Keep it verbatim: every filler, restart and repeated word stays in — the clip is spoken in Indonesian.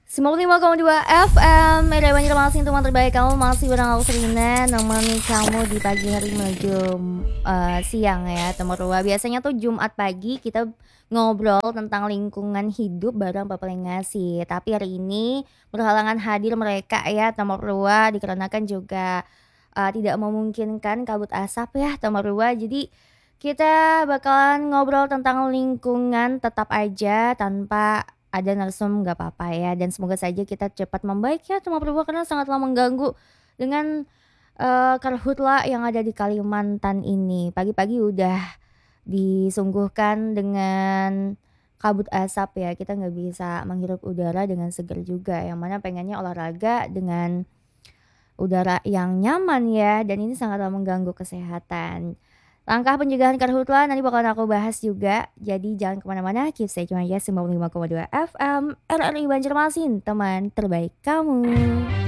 sembilan puluh lima koma dua F M Media Banjarmasin, teman terbaik kamu masih bareng aku Serina, nemani kamu di pagi hari menuju uh, siang ya teman-teman. Biasanya tuh Jumat pagi kita ngobrol tentang lingkungan hidup bareng Bapak Lengasi. Tapi hari ini berhalangan hadir mereka ya teman-teman, dikarenakan juga uh, tidak memungkinkan kabut asap ya teman-teman. Jadi kita bakalan ngobrol tentang lingkungan tetap aja tanpa ada narsum nggak apa-apa ya, dan semoga saja kita cepat membaik ya teman berdua, karena sangatlah mengganggu dengan eh, karhutla yang ada di Kalimantan ini. Pagi-pagi udah disungguhkan dengan kabut asap ya, kita nggak bisa menghirup udara dengan segar juga, yang mana pengennya olahraga dengan udara yang nyaman ya, dan ini sangatlah mengganggu kesehatan. Langkah pencegahan karhutla nanti bakalan aku bahas juga. Jadi jangan kemana-mana, keep stay tune aja sembilan puluh lima koma dua F M R R I Banjarmasin, teman terbaik kamu.